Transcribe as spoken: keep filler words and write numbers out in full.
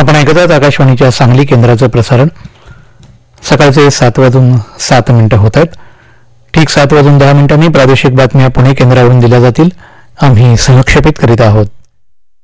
आपण ऐकत आहात आकाशवाणीच्या सांगली केंद्राचं प्रसारण. सकाळचे सात वाजून सात मिनिटं होत आहेत. ठीक सात वाजून दहा मिनिटांनी प्रादेशिक बातम्या पुणे केंद्रावरून दिल्या जातील. आम्ही सहक्षेपित करीत आहोत.